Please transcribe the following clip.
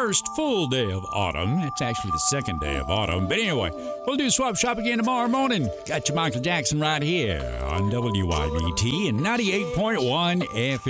first full day of autumn. It's actually the second day of autumn. But anyway, we'll do Swap Shop again tomorrow morning. Got your Michael Jackson right here on WYBT and 98.1 FM.